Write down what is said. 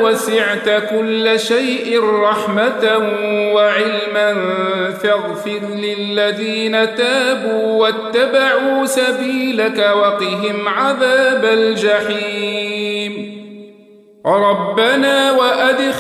وسعت كل شيء رحمة وعلما فاغفر للذين تابوا واتبعوا سبيلك وقهم عذاب الجحيم ربنا وأدخلنا